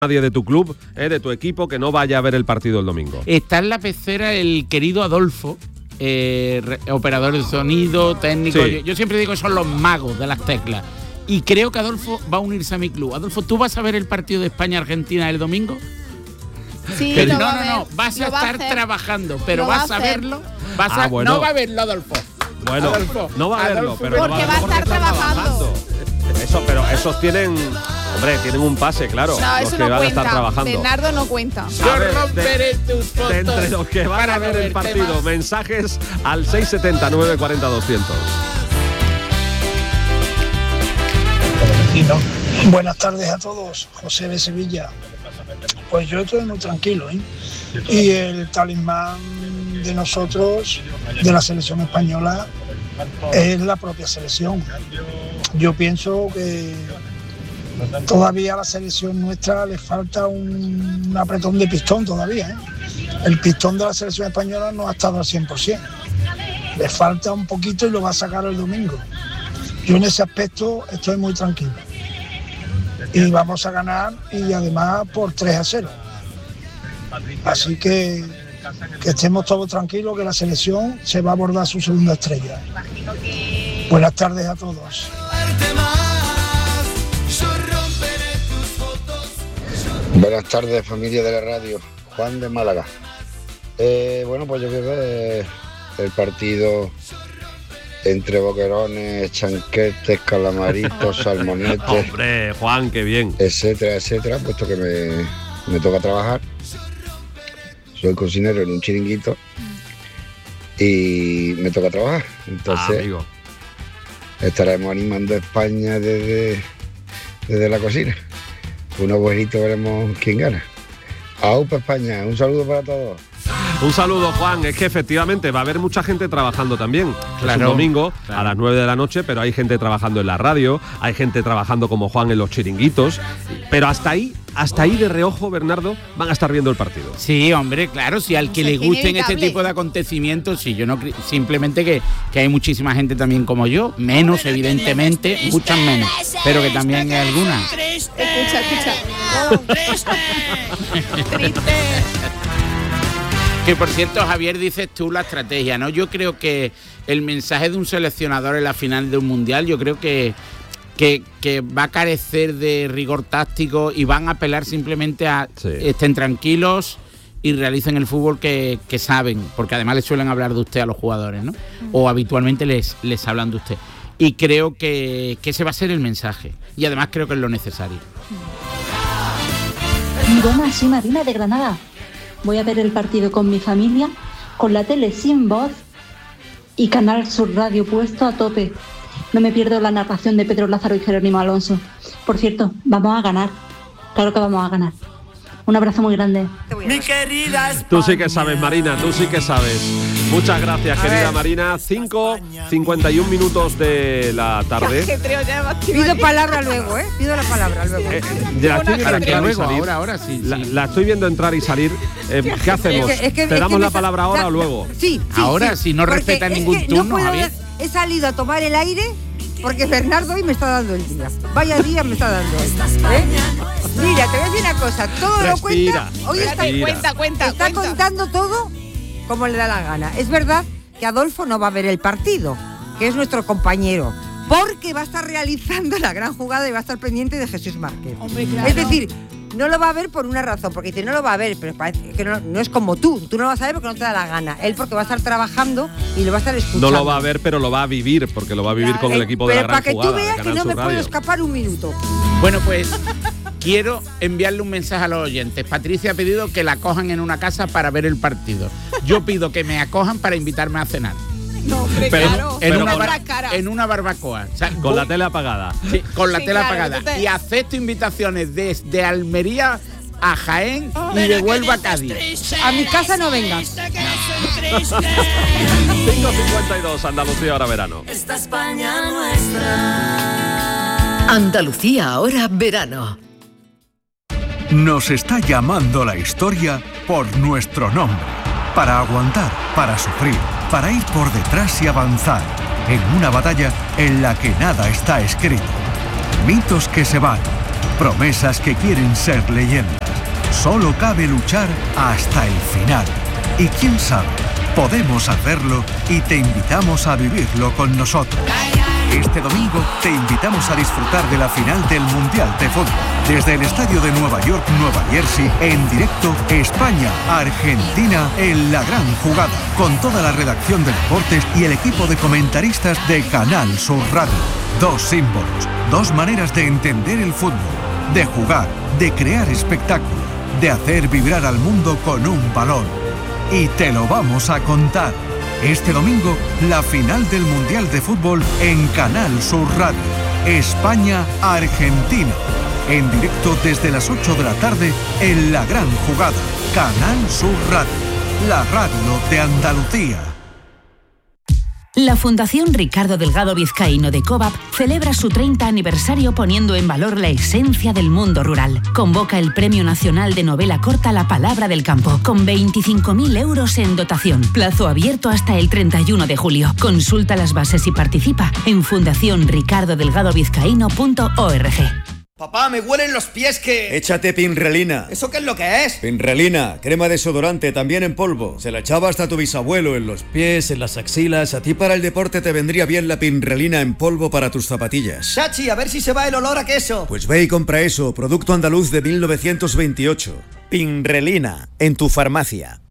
nadie de tu club, de tu equipo, que no vaya a ver el partido el domingo. Está en la pecera el querido Adolfo, operador de sonido, técnico. Sí. Yo siempre digo que son los magos de las teclas. Y creo que Adolfo va a unirse a mi club. Adolfo, ¿tú vas a ver el partido de España-Argentina el domingo? Sí, Pero lo no, vas a estar trabajando, pero vas a verlo. Bueno. No va a verlo, Adolfo. Bueno, Adolfo, no va a verlo, Adolfo, pero porque va a estar trabajando. Pero esos tienen un pase, claro. No, los eso que no van cuenta. a estar trabajando. Bernardo no cuenta. Yo romperé tus fotos. De entre los que van a ver el partido, más. mensajes al 679 40 200. Buenas tardes a todos, José de Sevilla. Pues yo estoy muy tranquilo, ¿eh? Y el talismán de nosotros, de la selección española, es la propia selección. Yo pienso que todavía a la selección nuestra le falta un apretón de pistón todavía, ¿eh? El pistón de la selección española no ha estado al 100%. Le falta un poquito y lo va a sacar el domingo. Yo en ese aspecto estoy muy tranquilo. Y vamos a ganar, y además por 3-0. Así que estemos todos tranquilos, que la selección se va a abordar su segunda estrella. Buenas tardes a todos. Buenas tardes, familia de la radio. Juan de Málaga. Bueno, pues yo quiero ver el partido entre boquerones, chanquetes, calamaritos, salmonetes. Hombre, Juan, qué bien. Etcétera, puesto que me toca trabajar. Soy cocinero en un chiringuito y me toca trabajar. Entonces, estaremos animando a España desde la cocina. Unos huejitos, veremos quién gana. ¡Aupa España! Un saludo para todos. Un saludo, Juan. Es que efectivamente va a haber mucha gente trabajando también. Claro, es un domingo claro. A las 9 de la noche, pero hay gente trabajando en la radio, hay gente trabajando como Juan en los chiringuitos. Pero hasta ahí de reojo, Bernardo, van a estar viendo el partido. Sí, hombre, claro, si al que le gusten este tipo de acontecimientos, sí, yo no simplemente que hay muchísima gente también como yo, menos evidentemente, muchas menos, pero que también hay algunas. Escucha. Triste. Que por cierto, Javier, dices tú la estrategia, ¿no? Yo creo que el mensaje de un seleccionador en la final de un mundial, yo creo que va a carecer de rigor táctico y van a apelar simplemente a estén tranquilos y realicen el fútbol que saben, porque además les suelen hablar de usted a los jugadores, ¿no? O habitualmente les hablan de usted. Y creo que ese va a ser el mensaje. Y además creo que es lo necesario. Buenas, soy Marina de Granada. Voy a ver el partido con mi familia, con la tele sin voz y Canal Sur Radio puesto a tope. No me pierdo la narración de Pedro Lázaro y Jerónimo Alonso. Por cierto, vamos a ganar. Claro que vamos a ganar. Un abrazo muy grande. Mi querida España. Tú sí que sabes, Marina, tú sí que sabes. Muchas gracias, querida Marina. 5:51 minutos de la tarde. Pido palabra luego, ¿eh? Pido la palabra luego. La estoy viendo entrar y salir. Ahora sí. La estoy viendo entrar y salir. ¿Qué hacemos? ¿Te damos la palabra ahora o luego? Sí. Ahora, si no respetan ningún turno, Javier. He salido a tomar el aire porque Bernardo hoy me está dando el día. Vaya día me está dando. Mira, te voy a decir una cosa. Todo lo cuenta. Hoy está contando todo como le da la gana. Es verdad que Adolfo no va a ver el partido, que es nuestro compañero, porque va a estar realizando la gran jugada y va a estar pendiente de Jesús Márquez. Hombre, claro. Es decir, no lo va a ver por una razón, porque dice, no lo va a ver, pero parece que no es como tú no lo vas a ver porque no te da la gana. Él porque va a estar trabajando y lo va a estar escuchando. No lo va a ver, pero lo va a vivir, porque lo va a vivir con el equipo de la gran jugada. Pero para que tú veas que no me puedo escapar un minuto. Bueno, pues quiero enviarle un mensaje a los oyentes. Patricia ha pedido que la acojan en una casa para ver el partido. Yo pido que me acojan para invitarme a cenar. No, hombre, Pero- claro. En una barbacoa. O sea, Con la tele apagada. Sí, con la tela claro, apagada. Y acepto invitaciones desde Almería a Jaén y de Huelva a Cádiz. A mi casa no vengas. 5:52, Andalucía, ahora verano. Esta España nuestra. Andalucía ahora verano. Nos está llamando la historia por nuestro nombre. Para aguantar, para sufrir, para ir por detrás y avanzar. En una batalla en la que nada está escrito. Mitos que se van, promesas que quieren ser leyendas. Solo cabe luchar hasta el final. Y quién sabe, podemos hacerlo y te invitamos a vivirlo con nosotros. Este domingo te invitamos a disfrutar de la final del Mundial de Fútbol. Desde el estadio de Nueva York, Nueva Jersey, en directo, España-Argentina en la gran jugada. Con toda la redacción de deportes y el equipo de comentaristas de Canal Sur Radio. Dos símbolos, dos maneras de entender el fútbol, de jugar, de crear espectáculo, de hacer vibrar al mundo con un balón. Y te lo vamos a contar. Este domingo, la final del Mundial de Fútbol en Canal Sur Radio. España-Argentina. En directo desde las 8 de la tarde en la gran jugada. Canal Sur Radio. La radio de Andalucía. La Fundación Ricardo Delgado Vizcaíno de COVAP celebra su 30 aniversario poniendo en valor la esencia del mundo rural. Convoca el Premio Nacional de Novela Corta La Palabra del Campo, con 25.000 euros en dotación. Plazo abierto hasta el 31 de julio. Consulta las bases y participa en fundacionricardodelgadovizcaíno.org. Papá, me huelen los pies que... Échate Pinrelina. ¿Eso qué es lo que es? Pinrelina, crema desodorante, también en polvo. Se la echaba hasta tu bisabuelo en los pies, en las axilas. A ti para el deporte te vendría bien la Pinrelina en polvo para tus zapatillas. Chachi, a ver si se va el olor a queso. Pues ve y compra eso, producto andaluz de 1928. Pinrelina, en tu farmacia.